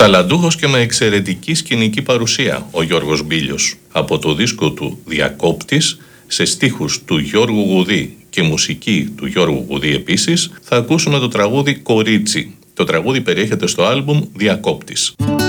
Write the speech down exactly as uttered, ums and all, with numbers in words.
Ταλαντούχος και με εξαιρετική σκηνική παρουσία ο Γιώργος Μπίλιος. Από το δίσκο του «Διακόπτης», σε στίχους του Γιώργου Γουδή και μουσική του Γιώργου Γουδή επίσης, θα ακούσουμε το τραγούδι «Κορίτσι». Το τραγούδι περιέχεται στο άλμπουμ «Διακόπτης».